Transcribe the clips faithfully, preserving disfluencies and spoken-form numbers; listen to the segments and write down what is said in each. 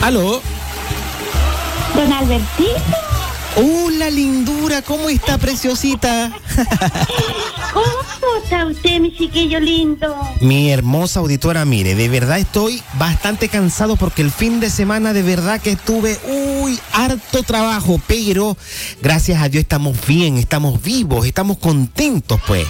Aló. Don Albertito. Hola, lindura, ¿cómo está, preciosita? ¿Cómo está usted, mi chiquillo lindo? Mi hermosa auditora, mire, de verdad estoy bastante cansado porque el fin de semana de verdad que estuve, uy, harto trabajo, pero gracias a Dios estamos bien, estamos vivos, estamos contentos, pues.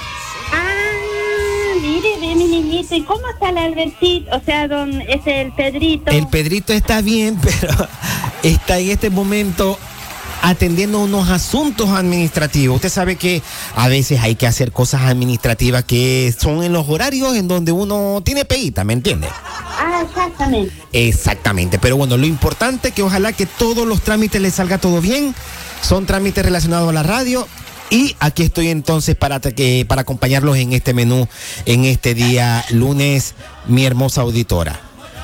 Ah, mire, ve mi niñito, ¿y cómo está el Albertito? O sea, don, es el Pedrito. El Pedrito está bien, pero está en este momento atendiendo unos asuntos administrativos. Usted sabe que a veces hay que hacer cosas administrativas que son en los horarios en donde uno tiene peguita, ¿me entiende? Ah, exactamente. Exactamente, pero bueno, lo importante es que ojalá que todos los trámites les salga todo bien. Son trámites relacionados a la radio. Y aquí estoy entonces para, que, para acompañarlos en este menú, en este día lunes, mi hermosa auditora.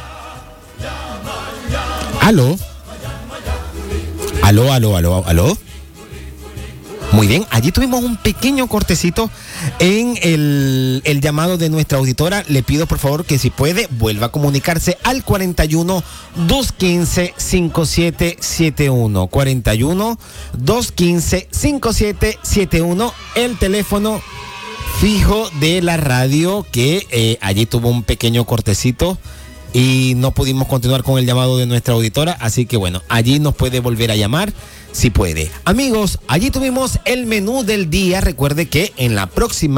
¿Aló? Aló, aló, aló, aló. Muy bien, allí tuvimos un pequeño cortecito en el, el llamado de nuestra auditora. Le pido por favor que si puede vuelva a comunicarse al cuarenta y uno, doscientos quince, cincuenta y siete setenta y uno. cuarenta y uno, doscientos quince, cincuenta y siete setenta y uno, el teléfono fijo de la radio que eh, allí tuvo un pequeño cortecito. Y no pudimos continuar con el llamado de nuestra auditora, así que bueno, allí nos puede volver a llamar si puede. Amigos, allí tuvimos el menú del día. Recuerde que en la próxima